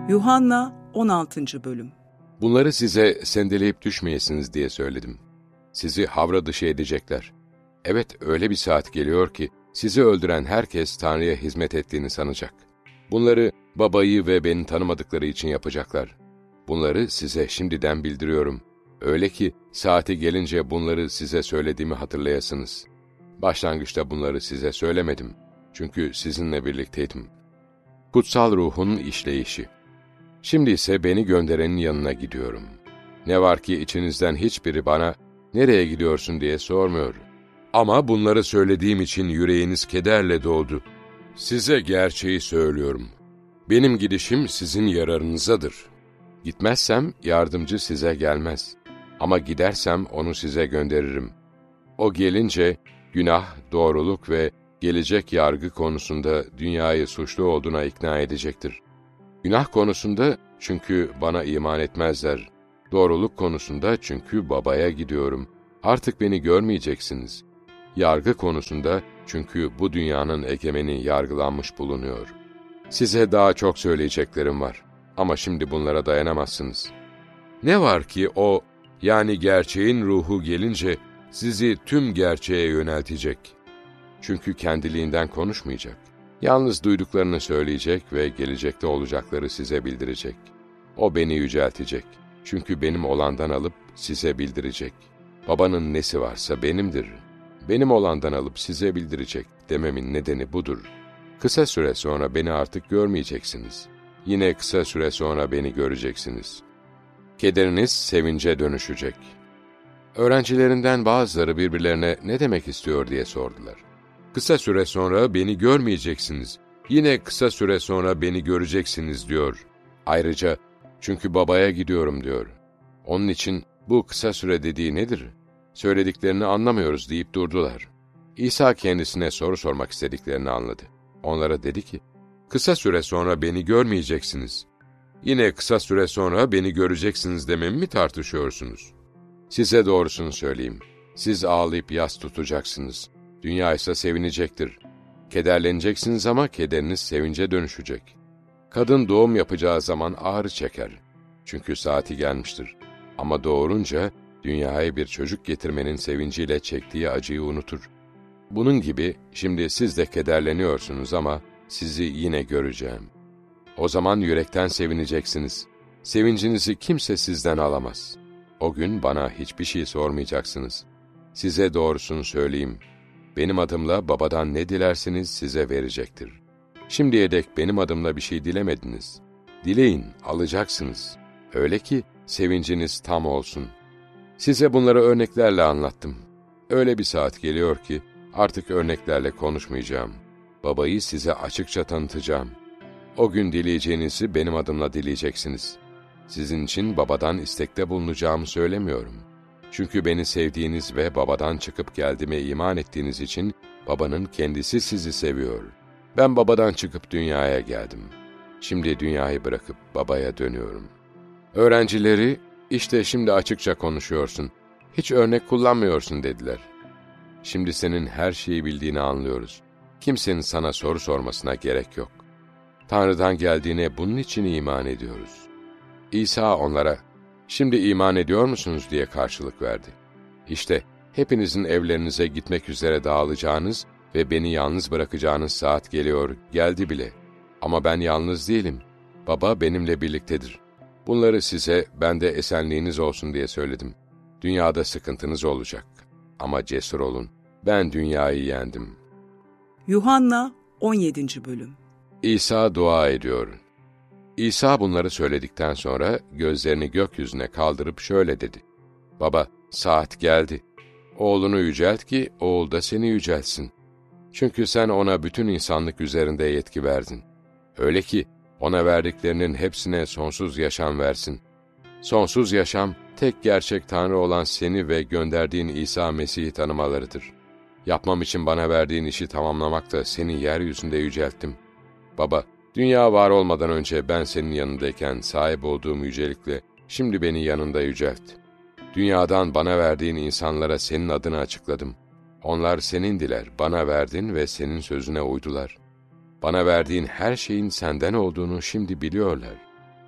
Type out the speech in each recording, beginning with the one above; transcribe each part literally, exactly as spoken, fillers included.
Yuhanna on altıncı bölüm. Bunları size sendeleyip düşmeyesiniz diye söyledim. Sizi havra dışı edecekler. Evet, öyle bir saat geliyor ki sizi öldüren herkes Tanrı'ya hizmet ettiğini sanacak. Bunları babayı ve beni tanımadıkları için yapacaklar. Bunları size şimdiden bildiriyorum. Öyle ki saati gelince bunları size söylediğimi hatırlayasınız. Başlangıçta bunları size söylemedim. Çünkü sizinle birlikteydim. Kutsal Ruh'un işleyişi. Şimdi ise beni gönderenin yanına gidiyorum. Ne var ki içinizden hiçbiri bana nereye gidiyorsun diye sormuyor. Ama bunları söylediğim için yüreğiniz kederle doldu. Size gerçeği söylüyorum. Benim gidişim sizin yararınızadır. Gitmezsem yardımcı size gelmez. Ama gidersem onu size gönderirim. O gelince günah, doğruluk ve gelecek yargı konusunda dünyayı suçlu olduğuna ikna edecektir. Günah konusunda çünkü bana iman etmezler. Doğruluk konusunda çünkü babaya gidiyorum. Artık beni görmeyeceksiniz. Yargı konusunda çünkü bu dünyanın egemeni yargılanmış bulunuyor. Size daha çok söyleyeceklerim var. Ama şimdi bunlara dayanamazsınız. Ne var ki o, yani gerçeğin ruhu gelince sizi tüm gerçeğe yöneltecek. Çünkü kendiliğinden konuşmayacak. Yalnız duyduklarını söyleyecek ve gelecekte olacakları size bildirecek. O beni yüceltecek. Çünkü benim olandan alıp size bildirecek. Babanın nesi varsa benimdir. Benim olandan alıp size bildirecek dememin nedeni budur. Kısa süre sonra beni artık görmeyeceksiniz. Yine kısa süre sonra beni göreceksiniz. Kederiniz sevince dönüşecek. Öğrencilerinden bazıları birbirlerine ne demek istiyor diye sordular. Kısa süre sonra beni görmeyeceksiniz. Yine kısa süre sonra beni göreceksiniz diyor. Ayrıca çünkü babaya gidiyorum diyor. Onun için bu kısa süre dediği nedir? Söylediklerini anlamıyoruz deyip durdular. İsa kendisine soru sormak istediklerini anladı. Onlara dedi ki, kısa süre sonra beni görmeyeceksiniz. Yine kısa süre sonra beni göreceksiniz dememi mi tartışıyorsunuz? Size doğrusunu söyleyeyim. Siz ağlayıp yas tutacaksınız. Dünya ise sevinecektir. Kederleneceksiniz ama kederiniz sevince dönüşecek. Kadın doğum yapacağı zaman ağrı çeker. Çünkü saati gelmiştir. Ama doğurunca dünyaya bir çocuk getirmenin sevinciyle çektiği acıyı unutur. Bunun gibi şimdi siz de kederleniyorsunuz ama sizi yine göreceğim. O zaman yürekten sevineceksiniz. Sevincinizi kimse sizden alamaz. O gün bana hiçbir şey sormayacaksınız. Size doğrusunu söyleyeyim. Benim adımla babadan ne dilerseniz size verecektir. Şimdiye dek benim adımla bir şey dilemediniz. Dileyin, alacaksınız. Öyle ki sevinciniz tam olsun. Size bunları örneklerle anlattım. Öyle bir saat geliyor ki artık örneklerle konuşmayacağım. Babayı size açıkça tanıtacağım. O gün dileyeceğinizi benim adımla dileyeceksiniz. Sizin için babadan istekte bulunacağımı söylemiyorum. Çünkü beni sevdiğiniz ve babadan çıkıp geldiğime iman ettiğiniz için babanın kendisi sizi seviyor. Ben babadan çıkıp dünyaya geldim. Şimdi dünyayı bırakıp babaya dönüyorum. Öğrencileri, işte şimdi açıkça konuşuyorsun, hiç örnek kullanmıyorsun dediler. Şimdi senin her şeyi bildiğini anlıyoruz. Kimsenin sana soru sormasına gerek yok. Tanrı'dan geldiğine bunun için iman ediyoruz. İsa onlara, şimdi iman ediyor musunuz diye karşılık verdi. İşte hepinizin evlerinize gitmek üzere dağılacağınız ve beni yalnız bırakacağınız saat geliyor, geldi bile. Ama ben yalnız değilim. Baba benimle birliktedir. Bunları size bende esenliğiniz olsun diye söyledim. Dünyada sıkıntınız olacak. Ama cesur olun. Ben dünyayı yendim. Yuhanna on yedinci bölüm. İsa dua ediyor. İsa bunları söyledikten sonra gözlerini gökyüzüne kaldırıp şöyle dedi. Baba, saat geldi. Oğlunu yücelt ki oğul da seni yüceltsin. Çünkü sen ona bütün insanlık üzerinde yetki verdin. Öyle ki ona verdiklerinin hepsine sonsuz yaşam versin. Sonsuz yaşam, tek gerçek Tanrı olan seni ve gönderdiğin İsa Mesih'i tanımalarıdır. Yapmam için bana verdiğin işi tamamlamakta seni yeryüzünde yücelttim. Baba, dünya var olmadan önce ben senin yanındayken sahip olduğum yücelikle şimdi beni yanında yücelt. Dünyadan bana verdiğin insanlara senin adını açıkladım. Onlar senindiler, bana verdin ve senin sözüne uydular. Bana verdiğin her şeyin senden olduğunu şimdi biliyorlar.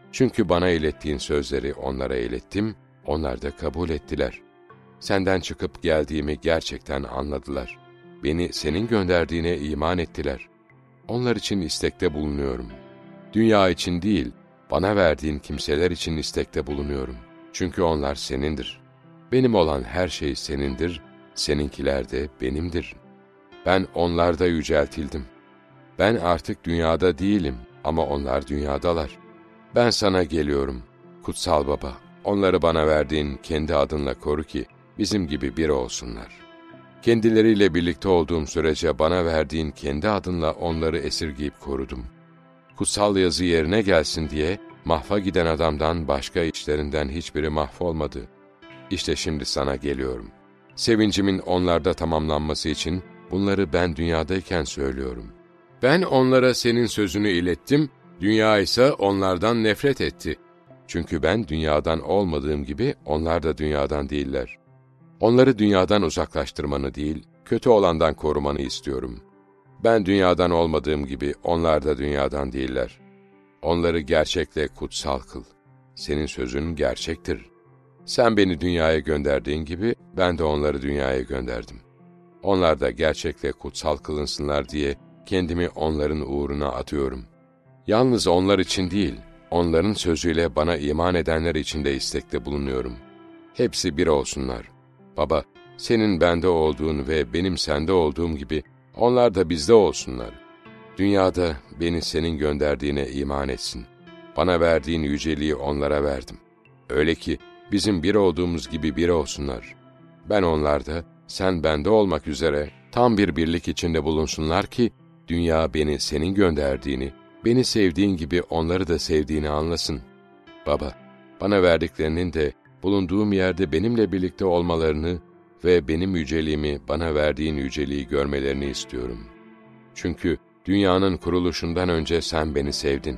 Çünkü bana ilettiğin sözleri onlara ilettim, onlar da kabul ettiler. Senden çıkıp geldiğimi gerçekten anladılar. Beni senin gönderdiğine iman ettiler. Onlar için istekte bulunuyorum. Dünya için değil, bana verdiğin kimseler için istekte bulunuyorum. Çünkü onlar senindir. Benim olan her şey senindir, seninkiler de benimdir. Ben onlarda yüceltildim. Ben artık dünyada değilim ama onlar dünyadalar. Ben sana geliyorum, kutsal baba. Onları bana verdiğin kendi adınla koru ki bizim gibi bir olsunlar. Kendileriyle birlikte olduğum sürece bana verdiğin kendi adınla onları esirgeyip korudum. Kutsal yazı yerine gelsin diye mahva giden adamdan başka içlerinden hiçbiri mahvolmadı. İşte şimdi sana geliyorum. Sevincimin onlarda tamamlanması için bunları ben dünyadayken söylüyorum. Ben onlara senin sözünü ilettim, dünya ise onlardan nefret etti. Çünkü ben dünyadan olmadığım gibi onlar da dünyadan değiller. Onları dünyadan uzaklaştırmanı değil, kötü olandan korumanı istiyorum. Ben dünyadan olmadığım gibi onlar da dünyadan değiller. Onları gerçekle kutsal kıl. Senin sözün gerçektir. Sen beni dünyaya gönderdiğin gibi ben de onları dünyaya gönderdim. Onlar da gerçekle kutsal kılınsınlar diye kendimi onların uğruna atıyorum. Yalnız onlar için değil, onların sözüyle bana iman edenler için de istekte bulunuyorum. Hepsi bir olsunlar. Baba, senin bende olduğun ve benim sende olduğum gibi onlar da bizde olsunlar. Dünyada beni senin gönderdiğine iman etsin. Bana verdiğin yüceliği onlara verdim. Öyle ki bizim bir olduğumuz gibi bir olsunlar. Ben onlarda, sen bende olmak üzere tam bir birlik içinde bulunsunlar ki dünya beni senin gönderdiğini, beni sevdiğin gibi onları da sevdiğini anlasın. Baba, bana verdiklerinin de bulunduğum yerde benimle birlikte olmalarını ve benim yüceliğimi, bana verdiğin yüceliği görmelerini istiyorum. Çünkü dünyanın kuruluşundan önce sen beni sevdin.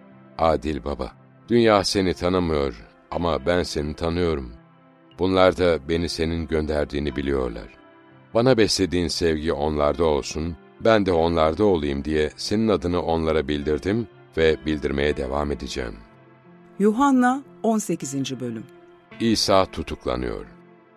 Adil baba, dünya seni tanımıyor ama ben seni tanıyorum. Bunlar da beni senin gönderdiğini biliyorlar. Bana beslediğin sevgi onlarda olsun, ben de onlarda olayım diye senin adını onlara bildirdim ve bildirmeye devam edeceğim. Yuhanna on sekizinci bölüm. İsa tutuklanıyor.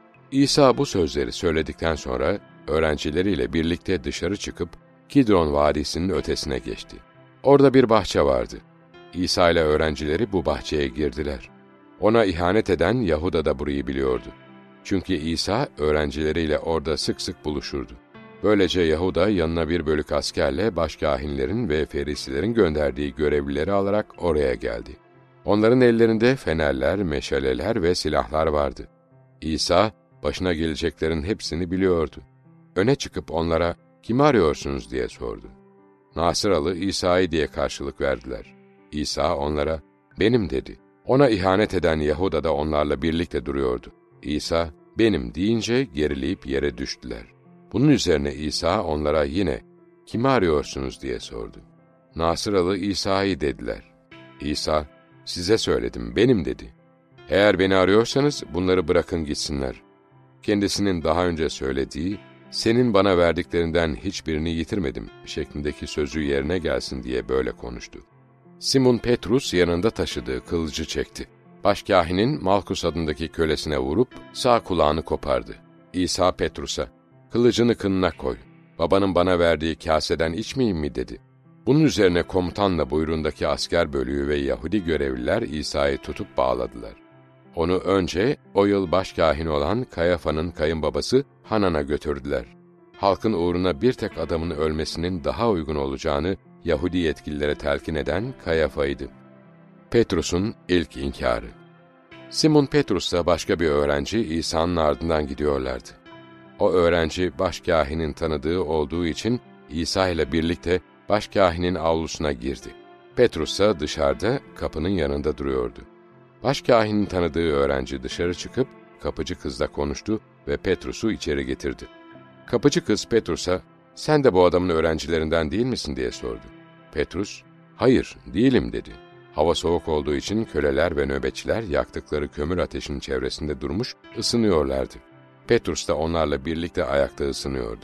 İsa bu sözleri söyledikten sonra öğrencileriyle birlikte dışarı çıkıp Kidron Vadisi'nin ötesine geçti. Orada bir bahçe vardı. İsa ile öğrencileri bu bahçeye girdiler. Ona ihanet eden Yahuda da burayı biliyordu. Çünkü İsa öğrencileriyle orada sık sık buluşurdu. Böylece Yahuda yanına bir bölük askerle başkâhinlerin ve ferisilerin gönderdiği görevlileri alarak oraya geldi. Onların ellerinde fenerler, meşaleler ve silahlar vardı. İsa, başına geleceklerin hepsini biliyordu. Öne çıkıp onlara, "Kimi arıyorsunuz?" diye sordu. Nasıralı İsa'yı diye karşılık verdiler. İsa onlara, "Benim" dedi. Ona ihanet eden Yahuda da onlarla birlikte duruyordu. İsa, "Benim" deyince gerileyip yere düştüler. Bunun üzerine İsa onlara yine, "Kimi arıyorsunuz?" diye sordu. Nasıralı İsa'yı dediler. İsa, "Size söyledim, benim" dedi. "Eğer beni arıyorsanız bunları bırakın gitsinler." Kendisinin daha önce söylediği, "Senin bana verdiklerinden hiçbirini yitirmedim" şeklindeki sözü yerine gelsin diye böyle konuştu. Simon Petrus yanında taşıdığı kılıcı çekti. Başkâhinin Malkus adındaki kölesine vurup sağ kulağını kopardı. İsa Petrus'a, "Kılıcını kınına koy, babanın bana verdiği kâseden içmeyeyim mi?" dedi. Bunun üzerine komutanla buyruğundaki asker bölüğü ve Yahudi görevliler İsa'yı tutup bağladılar. Onu önce o yıl başkâhin olan Kayafa'nın kayınbabası Hanan'a götürdüler. Halkın uğruna bir tek adamın ölmesinin daha uygun olacağını Yahudi yetkililere telkin eden Kayafa'ydı. Petrus'un ilk inkârı. Simon Petrus'la başka bir öğrenci İsa'nın ardından gidiyorlardı. O öğrenci başkâhinin tanıdığı olduğu için İsa ile birlikte başkâhinin avlusuna girdi. Petrus ise dışarıda kapının yanında duruyordu. Başkâhinin tanıdığı öğrenci dışarı çıkıp kapıcı kızla konuştu ve Petrus'u içeri getirdi. Kapıcı kız Petrus'a, "Sen de bu adamın öğrencilerinden değil misin?" diye sordu. Petrus, "Hayır, değilim" dedi. Hava soğuk olduğu için köleler ve nöbetçiler yaktıkları kömür ateşinin çevresinde durmuş, ısınıyorlardı. Petrus da onlarla birlikte ayakta ısınıyordu.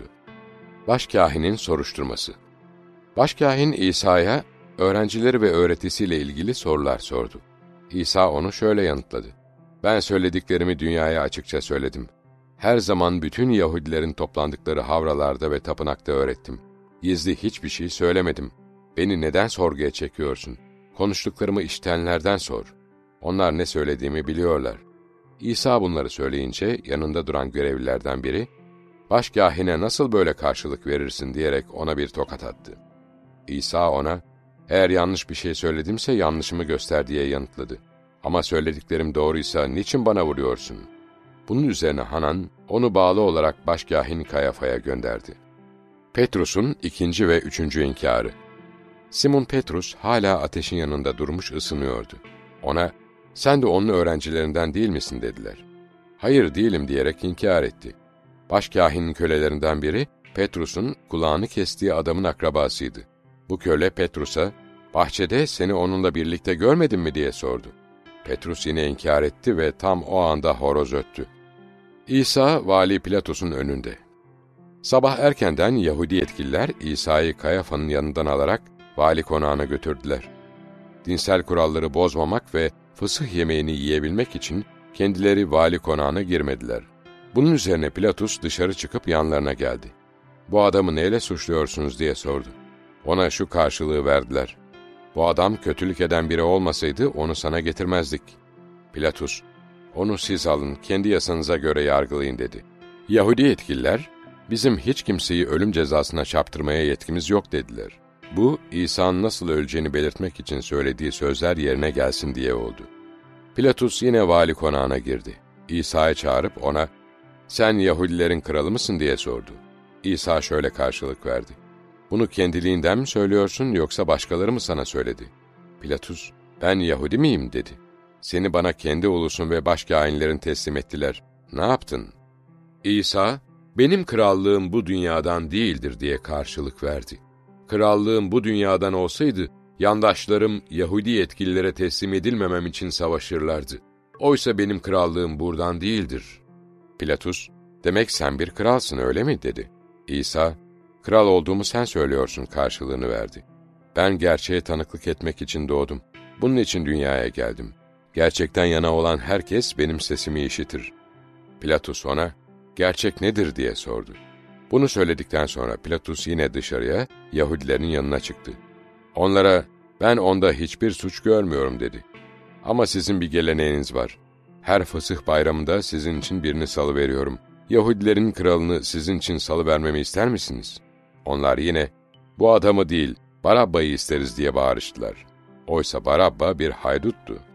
Başkâhinin soruşturması. Başkâhin İsa'ya öğrencileri ve öğretisiyle ilgili sorular sordu. İsa onu şöyle yanıtladı: Ben söylediklerimi dünyaya açıkça söyledim. Her zaman bütün Yahudilerin toplandıkları havralarda ve tapınakta öğrettim. Gizli hiçbir şey söylemedim. Beni neden sorguya çekiyorsun? Konuştuklarımı işitenlerden sor. Onlar ne söylediğimi biliyorlar. İsa bunları söyleyince yanında duran görevlilerden biri, "Başkâhine nasıl böyle karşılık verirsin?" diyerek ona bir tokat attı. İsa ona, "Eğer yanlış bir şey söyledimse yanlışımı göster" diye yanıtladı. "Ama söylediklerim doğruysa niçin bana vuruyorsun?" Bunun üzerine Hanan, onu bağlı olarak başkâhin Kayafa'ya gönderdi. Petrus'un ikinci ve üçüncü inkârı. Simon Petrus hala ateşin yanında durmuş ısınıyordu. Ona, "Sen de onun öğrencilerinden değil misin?" dediler. "Hayır değilim" diyerek inkar etti. Başkâhinin kölelerinden biri, Petrus'un kulağını kestiği adamın akrabasıydı. Bu köle Petrus'a, "Bahçede seni onunla birlikte görmedin mi?" diye sordu. Petrus yine inkar etti ve tam o anda horoz öttü. İsa, Vali Pilatus'un önünde. Sabah erkenden Yahudi yetkililer İsa'yı Kayafa'nın yanından alarak vali konağına götürdüler. Dinsel kuralları bozmamak ve fısıh yemeğini yiyebilmek için kendileri vali konağına girmediler. Bunun üzerine Pilatus dışarı çıkıp yanlarına geldi. "Bu adamı neyle suçluyorsunuz?" diye sordu. Ona şu karşılığı verdiler: "Bu adam kötülük eden biri olmasaydı onu sana getirmezdik." Pilatus, "Onu siz alın, kendi yasanıza göre yargılayın" dedi. Yahudi yetkililer, "Bizim hiç kimseyi ölüm cezasına çarptırmaya yetkimiz yok" dediler. Bu, İsa'nın nasıl öleceğini belirtmek için söylediği sözler yerine gelsin diye oldu. Pilatus yine vali konağına girdi. İsa'yı çağırıp ona, "Sen Yahudilerin kralı mısın?" diye sordu. İsa şöyle karşılık verdi: "Bunu kendiliğinden mi söylüyorsun yoksa başkaları mı sana söyledi?" Pilatus, "Ben Yahudi miyim?" dedi. "Seni bana kendi ulusun ve başkâhinlerin teslim ettiler. Ne yaptın?" İsa, "Benim krallığım bu dünyadan değildir" diye karşılık verdi. "Krallığım bu dünyadan olsaydı, yandaşlarım Yahudi yetkililere teslim edilmemem için savaşırlardı. Oysa benim krallığım buradan değildir." Pilatus, "Demek sen bir kralsın, öyle mi?" dedi. İsa, "Kral olduğumu sen söylüyorsun" karşılığını verdi. "Ben gerçeğe tanıklık etmek için doğdum. Bunun için dünyaya geldim. Gerçekten yana olan herkes benim sesimi işitir." Pilatus ona, "Gerçek nedir?" diye sordu. Bunu söyledikten sonra Pilatus yine dışarıya, Yahudilerin yanına çıktı. Onlara, "Ben onda hiçbir suç görmüyorum" dedi. "Ama sizin bir geleneğiniz var. Her Fısıh bayramında sizin için birini salıveriyorum. Yahudilerin kralını sizin için salıvermemi ister misiniz?" Onlar yine, "Bu adamı değil, Barabba'yı isteriz" diye bağırıştılar. Oysa Barabba bir hayduttu.